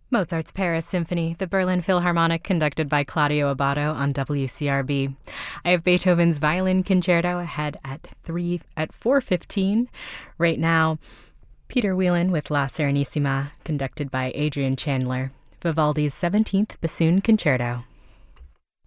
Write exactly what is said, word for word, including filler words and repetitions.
Mozart's Paris Symphony, the Berlin Philharmonic, conducted by Claudio Abbado on W C R B. I have Beethoven's Violin Concerto ahead at three at four fifteen. Right now, Peter Whelan with La Serenissima, conducted by Adrian Chandler. Vivaldi's seventeenth Bassoon Concerto.